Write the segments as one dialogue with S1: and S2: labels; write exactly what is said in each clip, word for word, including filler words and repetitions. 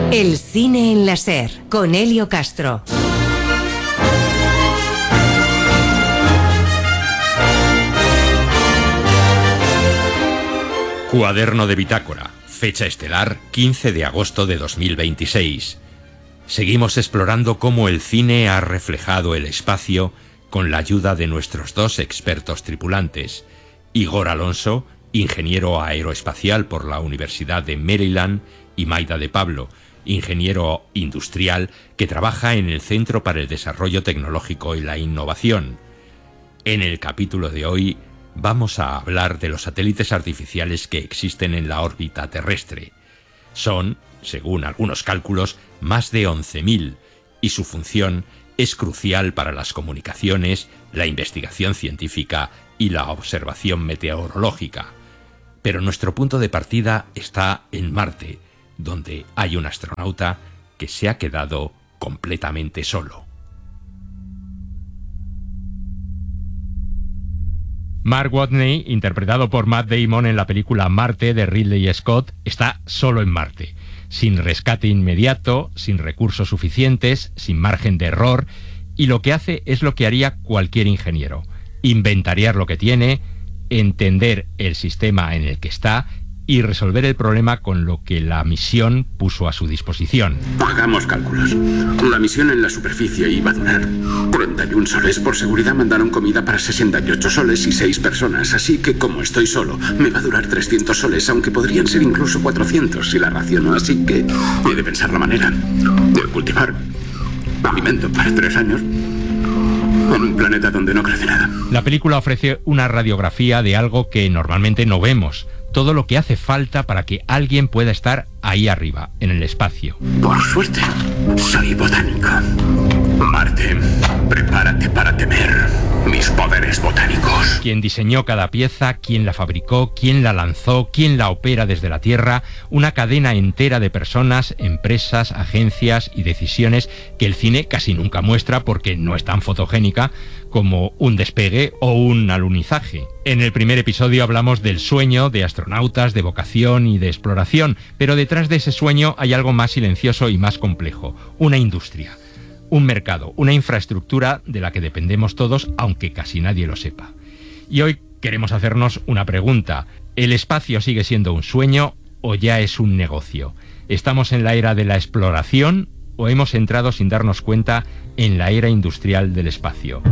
S1: El cine en la SER, con Elio Castro.
S2: Cuaderno de bitácora, fecha estelar quince de agosto de dos mil veintiséis. Seguimos explorando cómo el cine ha reflejado el espacio con la ayuda de nuestros dos expertos tripulantes, Igor Alonso, ingeniero aeroespacial por la Universidad de Maryland, y Maida de Pablo, ingeniero industrial que trabaja en el Centro para el Desarrollo Tecnológico y la Innovación. En el capítulo de hoy vamos a hablar de los satélites artificiales que existen en la órbita terrestre. Son, según algunos cálculos, más de once mil, y su función es crucial para las comunicaciones, la investigación científica y la observación meteorológica. Pero nuestro punto de partida está en Marte, donde hay un astronauta que se ha quedado completamente solo.
S3: Mark Watney, interpretado por Matt Damon en la película Marte de Ridley Scott, está solo en Marte, sin rescate inmediato, sin recursos suficientes, sin margen de error, y lo que hace es lo que haría cualquier ingeniero: inventariar lo que tiene, entender el sistema en el que está y resolver el problema con lo que la misión puso a su disposición.
S4: Hagamos cálculos. La misión en la superficie iba a durar treinta y uno soles. Por seguridad mandaron comida para sesenta y ocho soles y seis personas. Así que, como estoy solo, me va a durar trescientos soles, aunque podrían ser incluso cuatrocientos si la raciono. Así que he de pensar la manera de cultivar alimento para tres años en un planeta donde no crece nada.
S3: La película ofrece una radiografía de algo que normalmente no vemos: todo lo que hace falta para que alguien pueda estar ahí arriba, en el espacio.
S4: Por suerte, soy botánico. Marte, prepárate para temer mis poderes botánicos.
S3: Quien diseñó cada pieza, quién la fabricó, quién la lanzó, quién la opera desde la Tierra, una cadena entera de personas, empresas, agencias y decisiones que el cine casi nunca muestra porque no es tan fotogénica como un despegue o un alunizaje. En el primer episodio hablamos del sueño de astronautas, de vocación y de exploración, pero detrás de ese sueño hay algo más silencioso y más complejo: una industria, un mercado, una infraestructura de la que dependemos todos, aunque casi nadie lo sepa. Y hoy queremos hacernos una pregunta: ¿el espacio sigue siendo un sueño o ya es un negocio? ¿Estamos en la era de la exploración o hemos entrado sin darnos cuenta en la era industrial del espacio?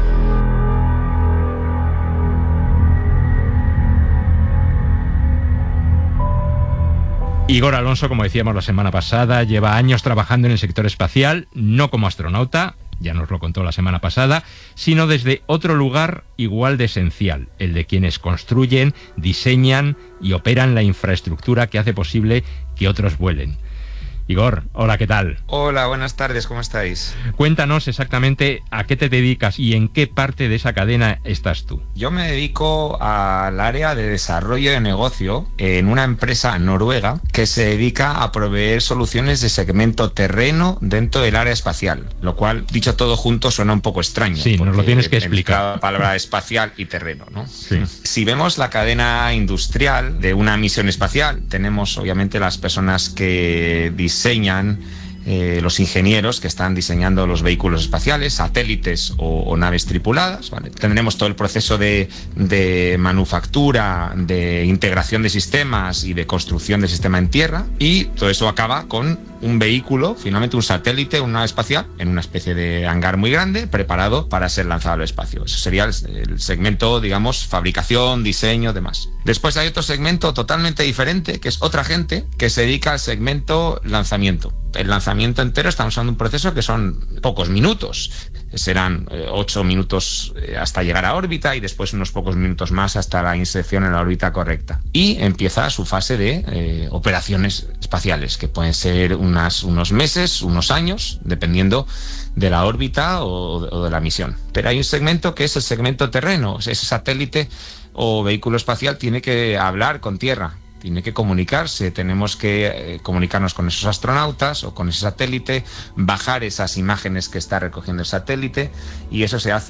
S3: Igor Alonso, como decíamos la semana pasada, lleva años trabajando en el sector espacial, no como astronauta, ya nos lo contó la semana pasada, sino desde otro lugar igual de esencial: el de quienes construyen, diseñan y operan la infraestructura que hace posible que otros vuelen. Igor, hola, ¿qué tal?
S5: Hola, buenas tardes, ¿cómo estáis?
S3: Cuéntanos exactamente a qué te dedicas y en qué parte de esa cadena estás tú.
S5: Yo me dedico al área de desarrollo de negocio en una empresa noruega que se dedica a proveer soluciones de segmento terreno dentro del área espacial, lo cual, dicho todo junto, suena un poco extraño.
S3: Sí, nos lo tienes que explicar.
S5: La palabra espacial y terreno, ¿no?
S3: Sí.
S5: Si vemos la cadena industrial de una misión espacial, tenemos obviamente las personas que diseñan diseñan, eh, los ingenieros que están diseñando los vehículos espaciales, satélites o, o naves tripuladas, ¿vale? Tendremos todo el proceso de, de manufactura, de integración de sistemas y de construcción del sistema en tierra, y todo eso acaba con un vehículo, finalmente un satélite, una nave espacial, en una especie de hangar muy grande, preparado para ser lanzado al espacio. Eso sería el, el segmento, digamos, fabricación, diseño, demás. Después hay otro segmento totalmente diferente, que es otra gente que se dedica al segmento lanzamiento. El lanzamiento entero, estamos hablando de un proceso que son pocos minutos. Serán eh, ocho minutos eh, hasta llegar a órbita y después unos pocos minutos más hasta la inserción en la órbita correcta. Y empieza su fase de eh, operaciones espaciales, que pueden ser unas, unos meses, unos años, dependiendo de la órbita o, o de la misión. Pero hay un segmento que es el segmento terreno. Ese satélite o vehículo espacial tiene que hablar con tierra, tiene que comunicarse, tenemos que eh, comunicarnos con esos astronautas o con ese satélite, bajar esas imágenes que está recogiendo el satélite, y eso se hace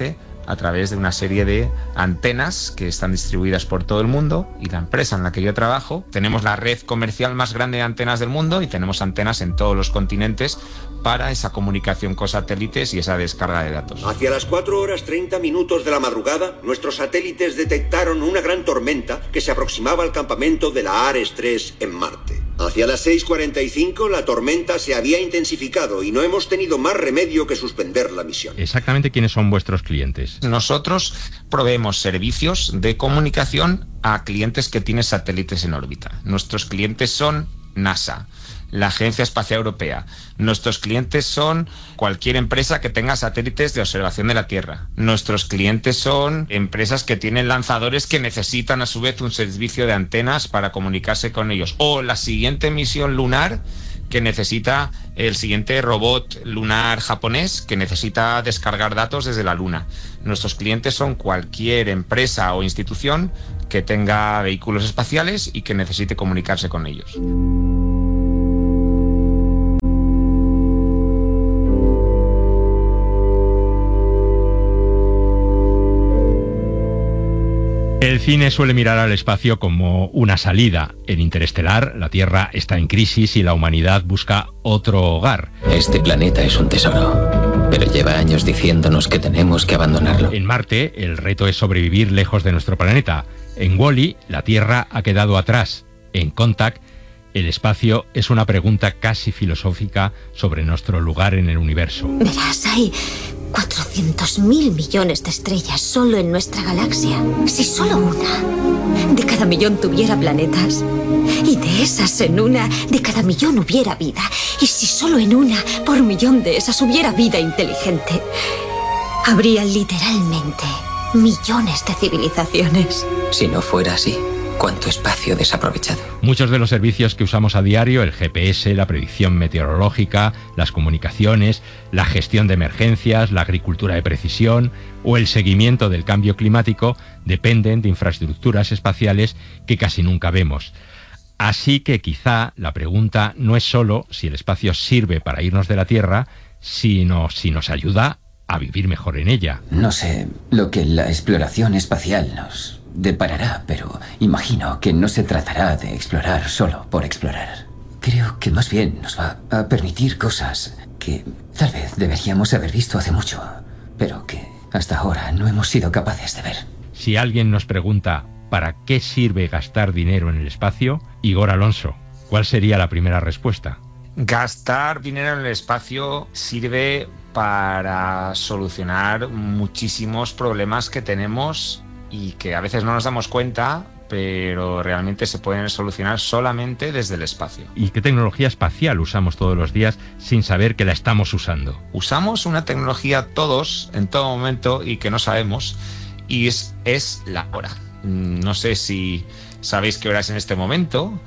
S5: a través de una serie de antenas que están distribuidas por todo el mundo, y la empresa en la que yo trabajo tenemos la red comercial más grande de antenas del mundo y tenemos antenas en todos los continentes para esa comunicación con satélites y esa descarga de datos.
S6: Hacia las cuatro horas treinta minutos de la madrugada, nuestros satélites detectaron una gran tormenta que se aproximaba al campamento de la Ares tres en Marte. Hacia las seis cuarenta y cinco la tormenta se había intensificado y no hemos tenido más remedio que suspender la misión.
S3: Exactamente, ¿quiénes son vuestros clientes?
S5: Nosotros proveemos servicios de comunicación a clientes que tienen satélites en órbita. Nuestros clientes son NASA, la Agencia Espacial Europea. Nuestros clientes son cualquier empresa que tenga satélites de observación de la Tierra. Nuestros clientes son empresas que tienen lanzadores que necesitan a su vez un servicio de antenas para comunicarse con ellos. O la siguiente misión lunar que necesita el siguiente robot lunar japonés que necesita descargar datos desde la Luna. Nuestros clientes son cualquier empresa o institución que tenga vehículos espaciales y que necesite comunicarse con ellos.
S3: El cine suele mirar al espacio como una salida. En Interestelar, la Tierra está en crisis y la humanidad busca otro hogar.
S7: Este planeta es un tesoro, pero lleva años diciéndonos que tenemos que abandonarlo.
S3: En Marte, el reto es sobrevivir lejos de nuestro planeta. En Wall-E, la Tierra ha quedado atrás. En Contact, el espacio es una pregunta casi filosófica sobre nuestro lugar en el universo.
S8: Verás, hay cuatrocientos mil millones de estrellas solo en nuestra galaxia. Si solo una de cada millón tuviera planetas, y de esas en una de cada millón hubiera vida, y si solo en una por millón de esas hubiera vida inteligente, habría literalmente millones de civilizaciones.
S7: Si no fuera así, ¿cuánto espacio desaprovechado?
S3: Muchos de los servicios que usamos a diario, el G P S, la predicción meteorológica, las comunicaciones, la gestión de emergencias, la agricultura de precisión o el seguimiento del cambio climático, dependen de infraestructuras espaciales que casi nunca vemos. Así que quizá la pregunta no es solo si el espacio sirve para irnos de la Tierra, sino si nos ayuda a vivir mejor en ella.
S9: No sé lo que la exploración espacial nos deparará, pero imagino que no se tratará de explorar solo por explorar. Creo que más bien nos va a permitir cosas que tal vez deberíamos haber visto hace mucho, pero que hasta ahora no hemos sido capaces de ver.
S3: Si alguien nos pregunta ¿para qué sirve gastar dinero en el espacio? Igor Alonso, ¿cuál sería la primera respuesta?
S5: Gastar dinero en el espacio sirve para solucionar muchísimos problemas que tenemos y que a veces no nos damos cuenta, pero realmente se pueden solucionar solamente desde el espacio.
S3: ¿Y qué tecnología espacial usamos todos los días sin saber que la estamos usando?
S5: Usamos una tecnología todos, en todo momento, y que no sabemos, y es, es la hora. No sé si sabéis qué hora es en este momento,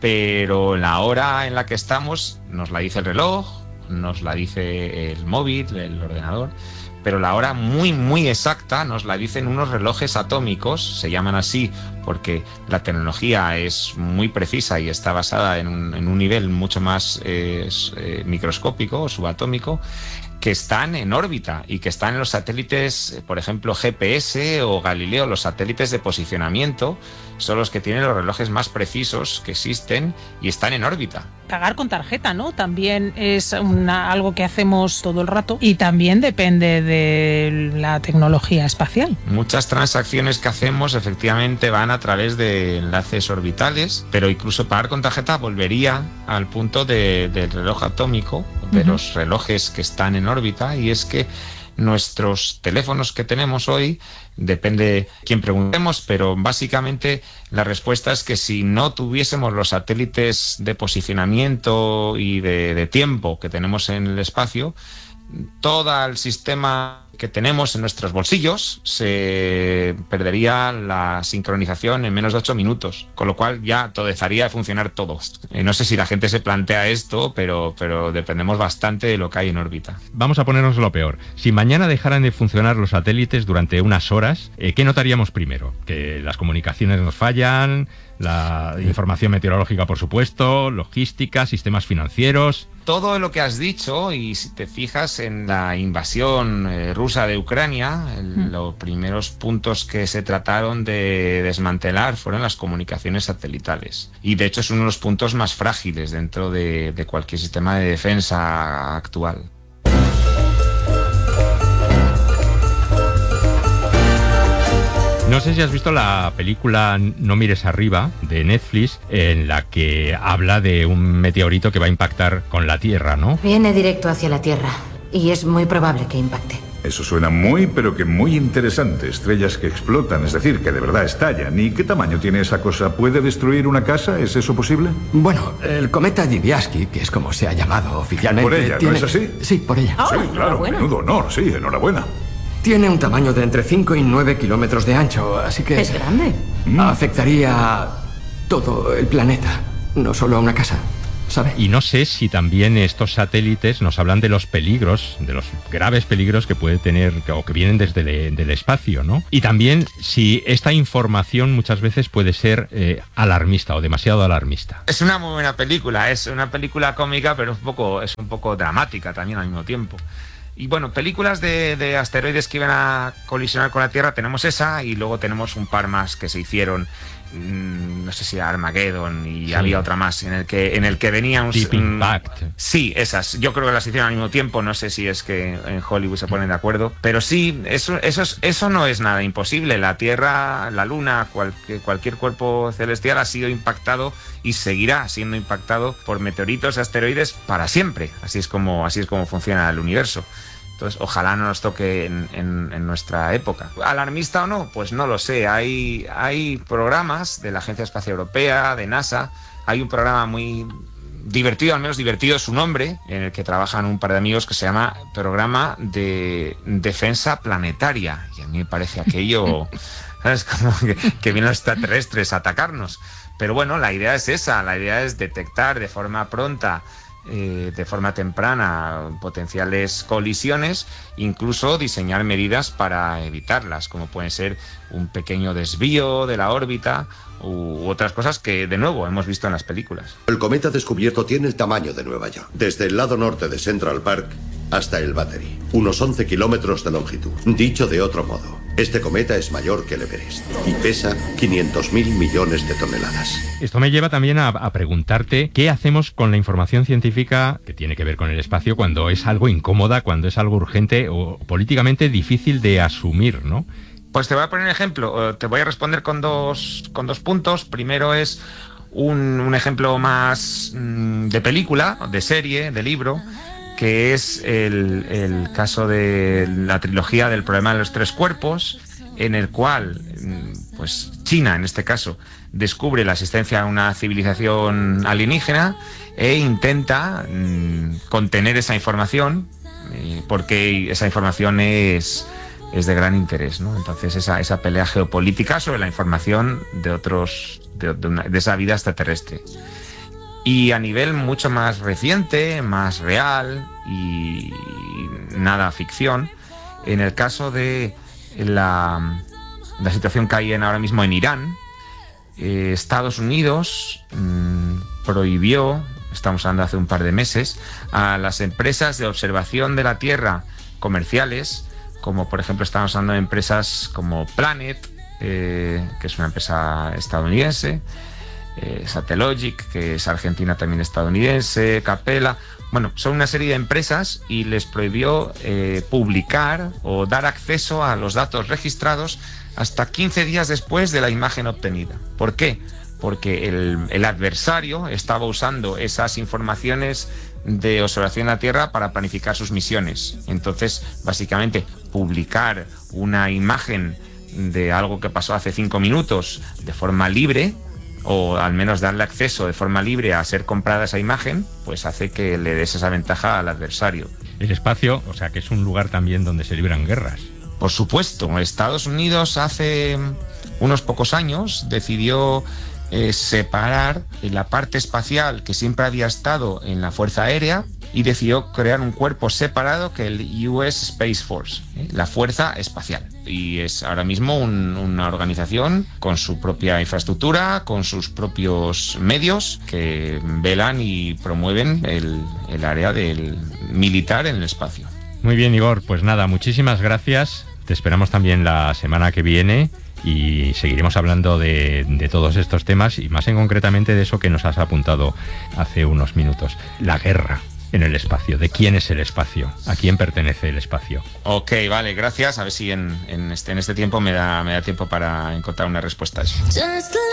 S5: pero la hora en la que estamos nos la dice el reloj, nos la dice el móvil, el ordenador, pero la hora muy muy exacta nos la dicen unos relojes atómicos, se llaman así porque la tecnología es muy precisa y está basada en un, en un nivel mucho más eh, eh, microscópico o subatómico, que están en órbita y que están en los satélites, por ejemplo G P S o Galileo, los satélites de posicionamiento, son los que tienen los relojes más precisos que existen y están en órbita.
S10: Pagar con tarjeta, ¿no? También es una, algo que hacemos todo el rato y también depende de la tecnología espacial.
S5: Muchas transacciones que hacemos efectivamente van a través de enlaces orbitales, pero incluso pagar con tarjeta volvería al punto de, del reloj atómico, de uh-huh. los relojes que están en órbita, y es que nuestros teléfonos que tenemos hoy, depende de quién preguntemos, pero básicamente la respuesta es que si no tuviésemos los satélites de posicionamiento y de, de tiempo que tenemos en el espacio, todo el sistema que tenemos en nuestros bolsillos se perdería la sincronización en menos de ocho minutos, con lo cual ya todo dejaría de funcionar todo. Eh, no sé si la gente se plantea esto, pero, pero dependemos bastante de lo que hay en órbita.
S3: Vamos a ponernos lo peor. Si mañana dejaran de funcionar los satélites durante unas horas, eh, ¿qué notaríamos primero? ¿Que las comunicaciones nos fallan? La información meteorológica, por supuesto, logística, sistemas financieros.
S5: Todo lo que has dicho, y si te fijas en la invasión eh, rusa de Ucrania, el, mm. los primeros puntos que se trataron de desmantelar fueron las comunicaciones satelitales. Y de hecho es uno de los puntos más frágiles dentro de, de cualquier sistema de defensa actual.
S3: No sé si has visto la película No mires arriba, de Netflix, en la que habla de un meteorito que va a impactar con la Tierra, ¿no?
S1: Viene directo hacia la Tierra y es muy probable que impacte.
S11: Eso suena muy, pero que muy interesante. Estrellas que explotan, es decir, que de verdad estallan. ¿Y qué tamaño tiene esa cosa? ¿Puede destruir una casa? ¿Es eso posible?
S12: Bueno, el cometa Dibiasky, que es como se ha llamado oficialmente...
S11: ¿Por ella,
S12: tiene...
S11: no es así?
S12: Sí, por ella.
S11: Oh, sí, claro, menudo honor, sí, enhorabuena.
S12: Tiene un tamaño de entre cinco y nueve kilómetros de ancho, así que...
S1: Es grande.
S12: Afectaría a todo el planeta, no solo a una casa, ¿sabe?
S3: Y no sé si también estos satélites nos hablan de los peligros, de los graves peligros que puede tener o que vienen desde el del espacio, ¿no? Y también si esta información muchas veces puede ser eh, alarmista o demasiado alarmista.
S5: Es una muy buena película, es una película cómica, pero es un poco, es un poco dramática también al mismo tiempo. Y bueno, películas de, de asteroides que iban a colisionar con la Tierra, tenemos esa y luego tenemos un par más que se hicieron, mmm, no sé si Armageddon y sí. había otra más en el que en el que venía un...
S3: Deep Impact.
S5: Sí, esas. Yo creo que las hicieron al mismo tiempo, no sé si es que en Hollywood se ponen de acuerdo, pero sí, eso, eso, es, eso no es nada imposible. La Tierra, la Luna, cual, cualquier cuerpo celestial ha sido impactado y seguirá siendo impactado por meteoritos y asteroides para siempre. Así es como, así es como funciona el universo. Entonces, ojalá no nos toque en, en, en nuestra época. ¿Alarmista o no? Pues no lo sé. Hay, hay programas de la Agencia Espacial Europea, de NASA. Hay un programa muy divertido, al menos divertido es su nombre, en el que trabajan un par de amigos que se llama Programa de Defensa Planetaria. Y a mí me parece aquello, ¿sabes? Como que, que vienen los extraterrestres a atacarnos. Pero bueno, la idea es esa. La idea es detectar de forma pronta, Eh, de forma temprana, potenciales colisiones, incluso diseñar medidas para evitarlas, como pueden ser un pequeño desvío de la órbita u otras cosas que, de nuevo, hemos visto en las películas.
S6: El cometa descubierto tiene el tamaño de Nueva York, desde el lado norte de Central Park hasta el Battery, unos once kilómetros de longitud. Dicho de otro modo, este cometa es mayor que el Everest y pesa quinientos mil millones de toneladas.
S3: Esto me lleva también a, a preguntarte qué hacemos con la información científica que tiene que ver con el espacio cuando es algo incómoda, cuando es algo urgente o políticamente difícil de asumir, ¿no?
S5: Pues te voy a poner un ejemplo. Te voy a responder con dos, con dos puntos. Primero es un, un ejemplo más mmm, de película, de serie, de libro, que es el, el caso de la trilogía del problema de los tres cuerpos, en el cual pues China, en este caso, descubre la existencia de una civilización alienígena e intenta mmm, contener esa información, eh, porque esa información es, es de gran interés, ¿no? Entonces esa, esa pelea geopolítica sobre la información de otros de, de, una, de esa vida extraterrestre. Y a nivel mucho más reciente, más real y nada ficción, en el caso de la, la situación que hay en, ahora mismo en Irán, eh, Estados Unidos mmm, prohibió, estamos hablando hace un par de meses, a las empresas de observación de la Tierra comerciales, como por ejemplo estamos hablando de empresas como Planet, eh, que es una empresa estadounidense, Eh, Satellogic, que es argentina también estadounidense, Capella, bueno, son una serie de empresas y les prohibió eh, publicar o dar acceso a los datos registrados hasta quince días después de la imagen obtenida. ¿Por qué? Porque el, el adversario estaba usando esas informaciones de observación de la Tierra para planificar sus misiones. Entonces, básicamente, publicar una imagen de algo que pasó hace cinco minutos de forma libre, o al menos darle acceso de forma libre a ser comprada esa imagen, pues hace que le des esa ventaja al adversario.
S3: El espacio, o sea que es un lugar también donde se libran guerras.
S5: Por supuesto, Estados Unidos hace unos pocos años decidió eh, separar la parte espacial que siempre había estado en la Fuerza Aérea y decidió crear un cuerpo separado que el U S Space Force, ¿eh? la Fuerza Espacial. Y es ahora mismo un, una organización con su propia infraestructura, con sus propios medios que velan y promueven el, el área del militar en el espacio.
S3: Muy bien, Igor, pues nada, muchísimas gracias. Te esperamos también la semana que viene y seguiremos hablando de, de todos estos temas y más en concretamente de eso que nos has apuntado hace unos minutos, la guerra en el espacio. ¿De quién es el espacio? ¿A quién pertenece el espacio?
S5: Ok, vale, gracias. A ver si en, en, este, en este tiempo me da, me da tiempo para encontrar una respuesta a eso.